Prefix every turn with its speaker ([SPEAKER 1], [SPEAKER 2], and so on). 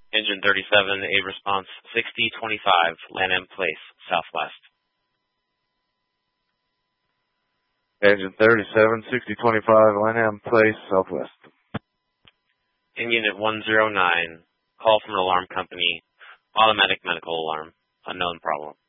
[SPEAKER 1] Engine 37, a response 6025, Lanham Place, Southwest.
[SPEAKER 2] Engine 37, 6025, Lanham Place, Southwest.
[SPEAKER 1] In Unit 109, call from an alarm company, automatic medical alarm, unknown problem.